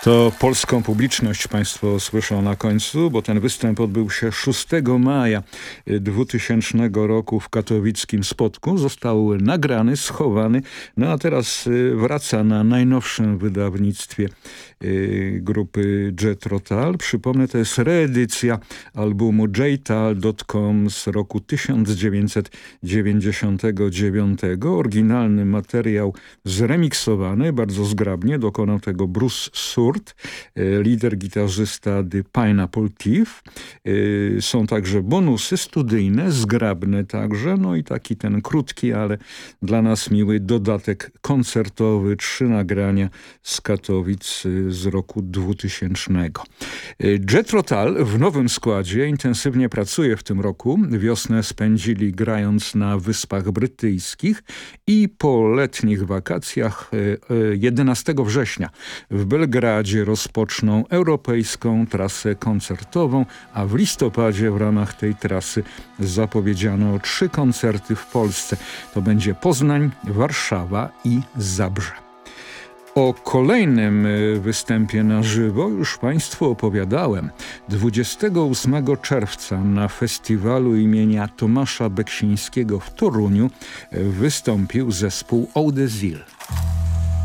To polską publiczność Państwo słyszą na końcu, bo ten występ odbył się 6 maja 2000 roku w katowickim Spodku. Został nagrany, schowany, no a teraz wraca na najnowszym wydawnictwie grupy Jethro Tull. Przypomnę, to jest reedycja albumu jtal.com z roku 1999. Oryginalny materiał zremiksowany, bardzo zgrabnie dokonał tego Bruce Surt, lider gitarzysta The Pineapple Thief. Są także bonusy studyjne, zgrabne także, no i taki ten krótki, ale dla nas miły dodatek koncertowy, 3 nagrania z Katowic z roku 2000. Jethro Tull w nowym składzie intensywnie pracuje w tym roku. Wiosnę spędzili grając na Wyspach Brytyjskich i po letnich wakacjach 11 września w Belgradzie rozpoczną europejską trasę koncertową, a w listopadzie w ramach tej trasy zapowiedziano 3 koncerty w Polsce. To będzie Poznań, Warszawa i Zabrze. O kolejnym występie na żywo już Państwu opowiadałem. 28 czerwca na festiwalu imienia Tomasza Beksińskiego w Toruniu wystąpił zespół Oldezil.